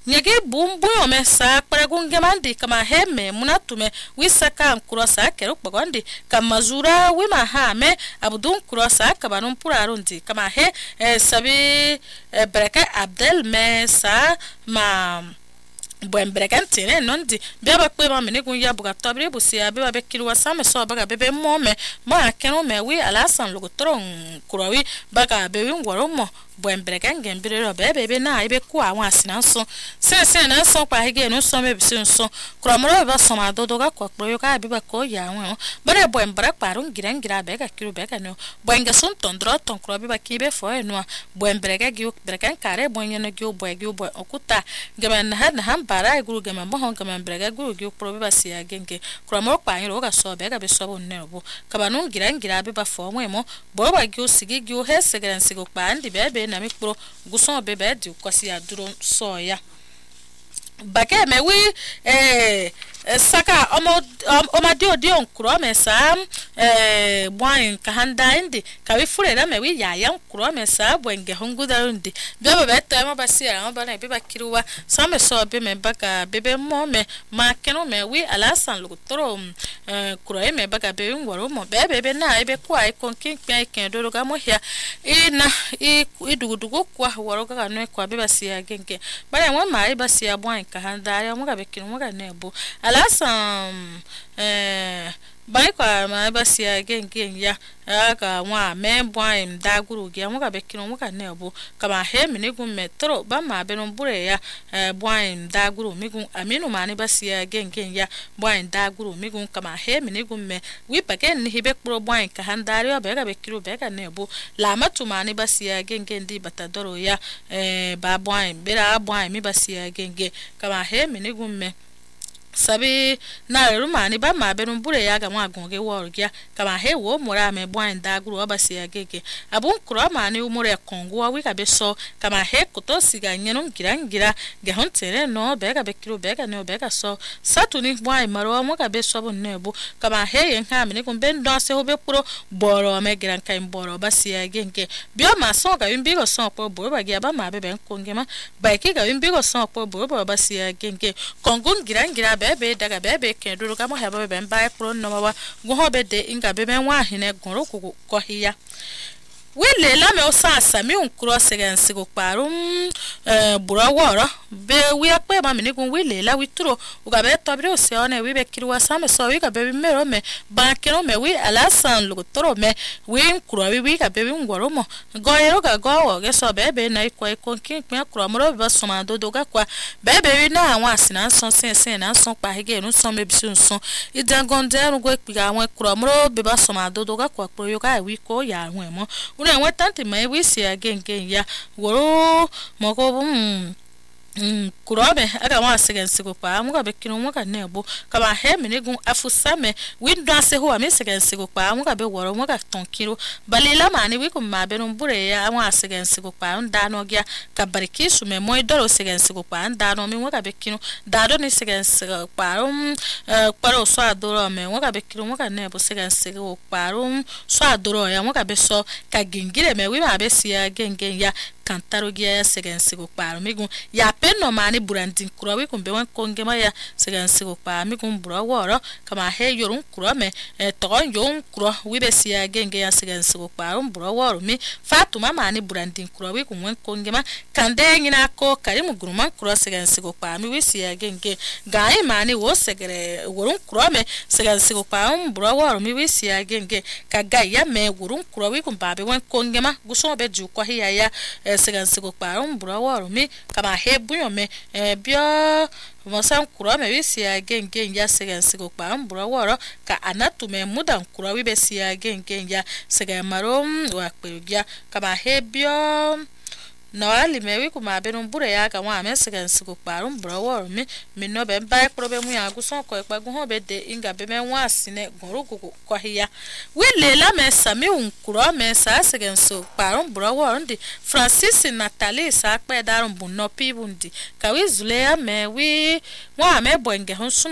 nyege bumbu yomesa paragunge mandi kama heme munatume wisaka nkurosa kero kbagondi kama zura wima hame abudun kurosa kabanun purarundi kama he sabi breka abdel mesa ma buen brekantine nondi beba kwema menigun ya buga tobre busia beba bekiru wasame so baga bebe mome ma kenu mewi alasan lugutron kurawi baga bewi ngoromo buen brekangen birero bebe na ibe ku awon asinanso sen na so pa hige no so mebi so kuramoro beba so ma dodoga kokproyo ka beba ko ya won bare buen brak parun girangira bega kiru bega no buen gasun tondro ton kurabi ba kibe fo no buen breka giu brekan kare buen no giu buen okuta gaban han bara guru gama mohon gama brega guru giu probe basia genge kuramoro pa yiro ga so bega be so bonne bo kabanu girangira beba fo mo bo ba giu sigi giu he segeran sigo pa andi bebe na mikro guson bebe di kwasi aduro soya bake me wi saka omadi odi onkuro mesa bwan kahanda indi kawi furera me wi ya yankuro mesa bwenge hongudarundi bebe beta ma basia ma bana beba kiruwa same so be me baka bebe mo me makeno me wi alasan lugutoro kuro me baka be ngoro mo bebe na ebe kwa ikonkin kya kendo ga mo hia ina idugudugu kwa woro ga no kwa beba sia genge bana mo ma iba sia bwan kahanda ya mo ga be kinu mo ga nebo alasan bai kwa ma basia gen ya aka wa me bwan daguru gi amuka bekino muka nebo kama he minigun metro ba ma benon bure ya bwan daguru migun aminu mani basia gen ya bwan daguru migun kama he minigun me wi pake ni hibe pro bwan ka handari ba ga bekiro be ga nebo la matu mani basia gen di batadoro ya ba bwan bera bwan mi basia gen kama he minigun me sabi na rumani ba ma benun bure ya ga mwa gonge worgia kama he wo mura me bwan daguru abasi agege abun kro mani umure kongo wa wika beso kama he kuto siga nyenun girangira ge hontere no bega bekiro bega no bega so satuni bwan maro mo ka beso bun nebo kama he yen ha me kun ben do se hobe pro boro me giran kai boro basi agege bio ma so ga imbigo so po bo ba gi ba ma be ben kongema ba ki ga imbigo so po bo basi agege kongo girangira bebe daga bebe kendo ga mo haba be mba pro no ma go be de inga bebe nwa hine goro ko hiya wele la me osasa mi un cross against go parum bura wora be wi akpe ma mi gun wele la wi tro u ga be tobre o se ona wi be kirwa same so wi ga be mero me ba kero me wi alasan lu tro me wi kro wi ga be ngoro mo go yero ga go ge so be na iko kin kro mo ba so ma do ga kwa be wi na awon asina son sen na son pa hege nu son me bisun son idangon de ru go ipiga awon kro mo be ba so ma do ga kwa pro yo ga wi ko ya awon mo una won tanti mai wi si again ya woro moko kurobe aga wa segen sigo pa amuga bekino muga nebo kama he minigun afusame windo ase ho ame segen sigo pa amuga be woro muga tonkiro balila mani wi kuma be no bure ya amu segen sigo pa ndano gya kabariki sume moy doro segen sigo pa ndano mi muga bekino dado ni segen sigo pa paro so adoro me muga bekino muga nebo segen sigo pa so adoro ya muga be so ka gingire me wi ma be sia gengen ya kantaro gya segen sigo pa migun ya no mani burandin kuro wi kumbe wan kongema ya segen sigo pa mi kum buro woro kama he yorun kuro me togon yon kuro wi be sia genge ya segen sigo pa buro woro mi fatuma mani burandin kuro wi kum wan kongema kande ngina ko karimu guruman kuro segen sigo pa mi wi sia genge gai mani wo segere worun kuro me segen sigo pa buro woro mi wi sia genge kaga ya me worun kuro wi kum babe wan kongema guso be ju ko hiya ya segen sigo pa buro woro mi kama he me bio mosan kuro me bisia gengen ya segen sigo pa mbura woro ka anatu me mudan kuro wi besia gengen ya segen marom wa kpegia kama he bio no ali me wi kuma be no bure ya ka wa me segen sigo pa mbura woro mi no be mba problem ya guson ko pa gun ho be de inga be me wa sine gorugo ko hiya wi lela me sami un kuro me sa segen so pa mbura woro ndi Francis Natalie sa pe darun bunno pi bundi ka wi zule ya me wi wa me bwenge hon sumero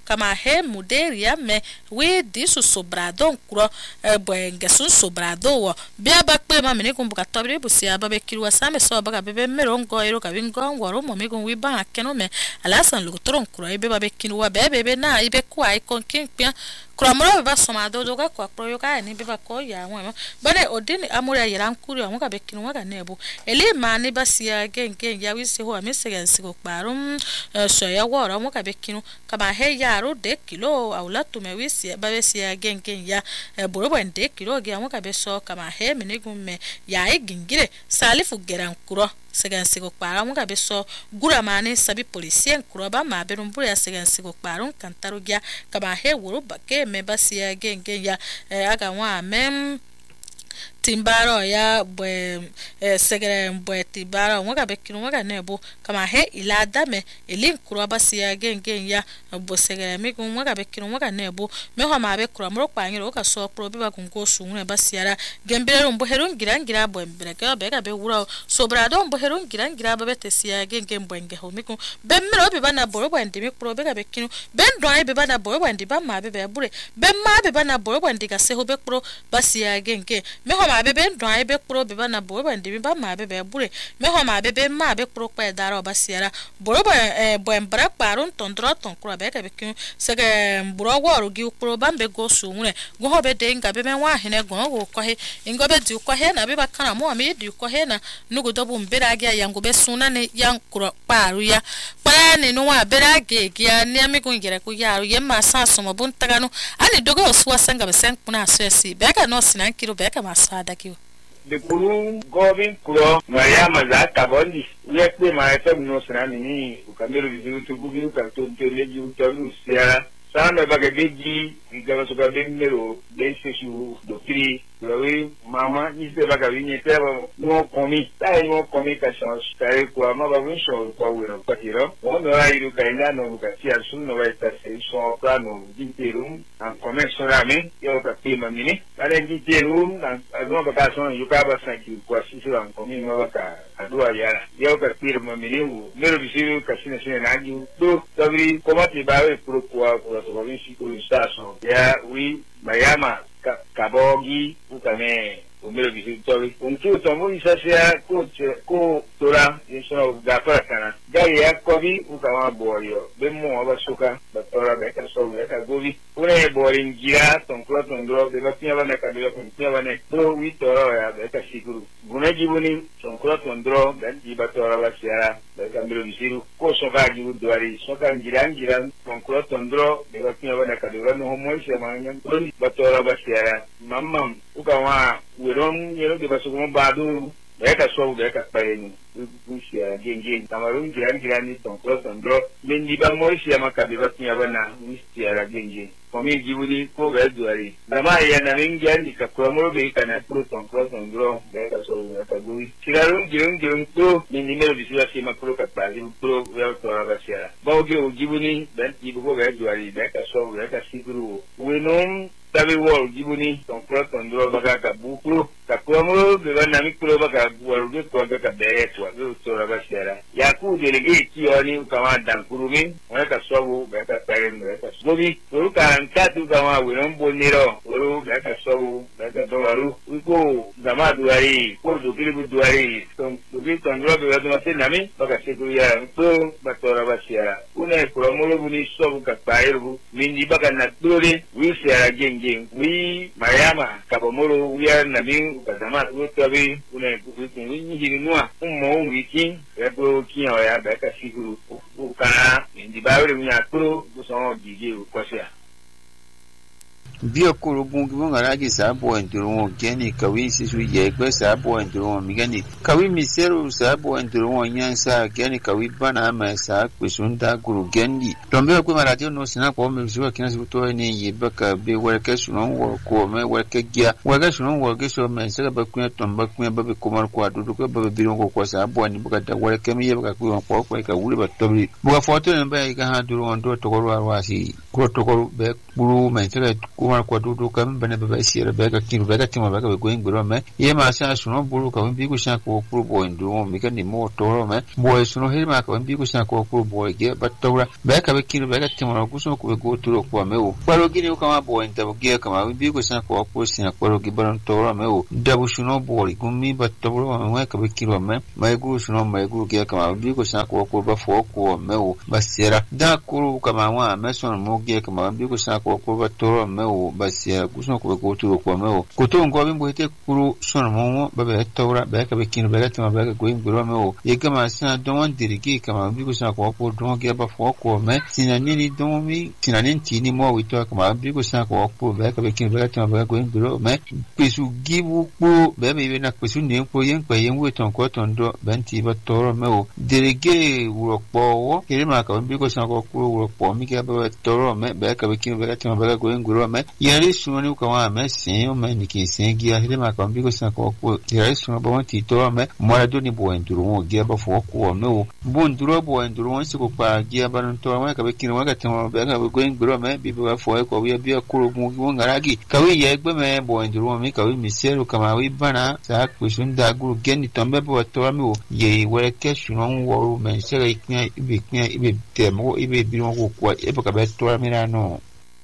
kama he muderia me we disu sobrado nkuro bwenge sun sobrado wo bia bakpe ma mene kumbuka tobire busia babe kirwa same so baga bebe merongo ero kabingo ngoro mo migun wi ba keno me alasan lugutoro nkuro ibe babe kinwa bebe na ibe kwa ikon kinpia kuramura beba somado doga kwa proyoka ni beba ko ya mwa bane odini amura yirankuri amuka bekinwa ga nebu eli mani basia genge ya wisi ho amesega nsigo kparum so ya wora amuka bekinu kama he yaro de kilo aula tumewisi babesia genge ya borobo ende kilo ga amuka beso kama he minigumme ya igingire salifu gerankuro segansigo kpara muga beso gura mane sabi policien kuroba ma berumbure ya segansigo kparun kantarugya kama he woro bake me basia genge ya aga wa mem timbaro ya bwe segere bwe timbaro muga bekinu muga nebo kama he ilada me elin kuroba sia genge ya bo segere migu muga bekinu muga nebo me ho ma be kuramuro kwanyiro ka so probi ba kungo sunwe basiara gembere rumbo herun girangira bwe mbere ka be ka be wura sobrado mbo herun girangira ba betesia genge mbwenge ho migu bemmero be bana boro bwe ndimi probi ka bekinu bendo ai be bana boro bwe ndiba ma be be bure bemma be bana boro bwe ndiga se ho be pro basia genge me ho ma be ndo ai be pro be bana boro bwe ndimi ba ma be be bure me ho ma be ma be pro kwa daro basiara boro bwe mbra kparun tondro tonkura be ka bekinu sege mburo woro gi pro bambe go sunwe go ho be de nga be me wa hene go go ko he ngo be di ko he na be bakana mo ami di ko he na nugo dobu mbera gi yango be suna ne yankuro paru ya para ne no wa bera gi gi ani ami go ngere ko yaro ye ma sa so mo bun tagano ani dogo oswa sanga be sen kuna asesi be ka no sinan kilo be ka masada ki de kuru govin kuro Maria maza kaboni yekwe ma efe no sinani ni ukamero bizu tugubi ukato teleji utalu sia sana baga beji igaba soka bemero bensesu doctri oui mama ni se baga vinye teba no komi ka chance kare kwa ma ba win show kwa wero patiro ono airu kaina no bukatia sunno va esta se so plano dinterum en commerce rame yo ka pima mini ale dinterum no ba ka son yo ka ba sanki kwa sisi en komi ma ba ka adua yara yo ka pima mini mero bisiru ka sine na ngi do tabri komati ba we pro kwa to ba visi ko staso ya oui bayama kabogi utame umero bisitori untu tomo isasia ko tora yeso gafara kana gari yakobi ukama boyo bemo abasuka batora beka so beka gobi une boring gira tonklo tondro de batia bana kabila kuntia bana do witora ya beka sikuru guna jibuni tonklo tondro ben jibatora basiara beka mbiro bisiru ko soka jibu duari soka gira tonklo tondro de batia bana kabila no moise manya batora basiara mamam ukama weron yero de basuko badu beka so beka payeni bushia genge tamarun gira ni tonklo tondro mendi ba moise makabila batia bana mistiara genge komi jibudi ko ga duari dama yana ninja ni ka promo be kana pro tondro beka so beka gui tirarun giron to mendi mero bisiwa si makro ka pali pro ya to rabasia bawge o jibuni ben jibugo ga duari beka so beka siguru wenom tabe wol jibuni tondro baka ka bukro ka promo be bana mikro baka waruge ko baka beretwa be to rabasia ya ku delege kioni kama dankurumi beka so beka paren beka gobi ka tatu kama wenon bonero oro beka so beka dowaru uko dama duari ko dukiri duari tondro be bana senami baka seguria to batora basia une promo buni so ka pairu mindi baka na dole wisia genge wi mayama kabomoro wiya nabi ukazama utabi une kukunyi hirinua ummo wiki ebo kiyo ya beka siguru ukana mindi bawe munya kuro buso gigi ukwasya Bio kuru bungi bunga ragi sabo enduro geni kawi sisu yegbe sabo enduro migani kawi miseru sabo enduro nyansa geni kawi bana ama sa kwisunda guru geni tombe kwa radio no sina kwa mzuwa kinasi kutoa ni yebaka be werke sunon wo ko me werke gya werke sunon wo ke so me saka ba kunya tomba kunya babe komar kwa dudu ko babe birongo kwa sabo ni buka da werke mi yebaka kuya kwa ka wuri ba tobri buka foto ne ba ka ha duro ndo tokoro arwasi ko tokoro be buru me saka tomar kwa dudu kam bane baba sira bega kinu bega tima bega going bro me ye ma sa suno buru ka bi ku sha ko pro boy ndu mi kan ni mo toro me boy suno he ma ka bi ku sha ko pro boy ge batora bega be kinu bega tima ku so ko go turo kwa me o paro gini ka ma boy nta ge ka ma bi ku sha ko sina ko gi baron toro me o dabu suno boy gumi batoro me ka be kinu me mai gu suno mai gu ge ka ma bi ku sha ko ba fo ko me o basira da kuru ka ma wa me so mo ge ka ma bi ku sha ko batoro me o basira ku so ko go turo kwa me o ko to ngo bi mo te kuru so mo ba be tora ba ka be kinu ba ta ba ka go ngro me o ye ka ma sa don dirigi ka ma bi ku sha ko don ge ba fo ko me sinani don mi sinani ti ni mo wi to ka ma bi ku sha ko ba ka be kinu ba ta ba go ngro me pesu gibu ko be be na pesu ne ko yen ko yen we ton ko ton do ben ti ba toro me o dirigi wo po kire ma ka bi ku sha ko wo po mi ke ba toro me ba ka be kinu ba ta ba go ngro me yari sunu ka wa me sin o me ni ki sin gi a hire ma ka bi ku sha ko yari sunu ba ti toro me mo ra do ni bo enduro mo ge ba fo ko me o bo enduro won si ko pa gi ba non toro me ka be kinu ka ta ba ka go ngro me bi ba fo ko wi bi akuro mo gi ngaragi ka wi ye gbe me bo enduro mi ka wi mi seru ka ma wi bana sa ku sun da guru geni tombe bo toro me o ye we ke sunu wo me se ga iknya ibe temo ibe bi mo ko e ba ka be toro mi ra no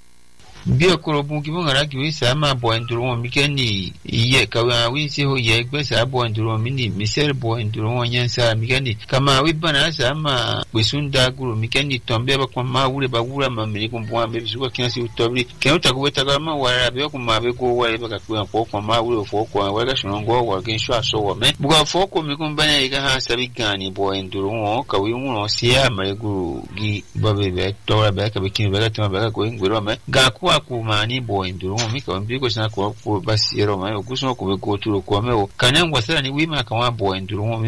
bi akuro bu ki ngara ki wi sa ma bo enduro mi ke ni ye ka wa wi si ho ye gbe sa bo enduro mi ni mi ser bo enduro nyen sa mi ke ni kama wi bana sa ma kwesun da guru mi ke ni tombe ba kwa ma wure ba wura ma mi ko bo ambe su ko kina si utobri ke uta ko ta ga ma wa be ko ma be ko wa ba ka ko kwa ma wure fo ko wa ga shino ngo wa gen sho aso wa me bu ga fo ko mi ko bana ga ha sa bi gani bo enduro ka wi mu no si ya ma guru gi ba be to ba ka be kin ba ga ta ba ga ko ngoro me ga ku kumani bo enduro mi ka mbi ko sana ko basiro ma ko so ko go turo ko me o kanen wasara ni wi ma ka wa bo enduro